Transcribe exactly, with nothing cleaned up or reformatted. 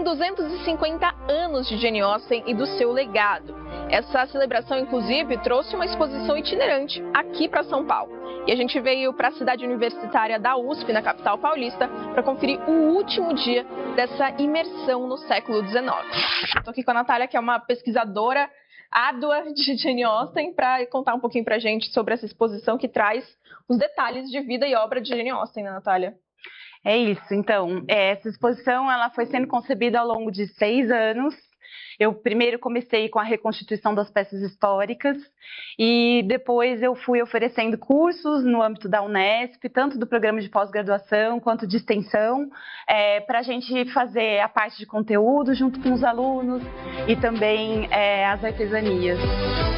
duzentos e cinquenta anos de Jane Austen e do seu legado. Essa celebração, inclusive, trouxe uma exposição itinerante aqui para São Paulo. E a gente veio para a cidade universitária da U S P, na capital paulista, para conferir o último dia dessa imersão no século dezenove. Estou aqui com a Natália, que é uma pesquisadora árdua de Jane Austen, para contar um pouquinho para a gente sobre essa exposição que traz os detalhes de vida e obra de Jane Austen, né, Natália? É isso, então, essa exposição ela foi sendo concebida ao longo de seis anos. Eu primeiro comecei com a reconstituição das peças históricas e depois eu fui oferecendo cursos no âmbito da Unesp, tanto do programa de pós-graduação quanto de extensão, é, para a gente fazer a parte de conteúdo junto com os alunos e também é, as artesanias.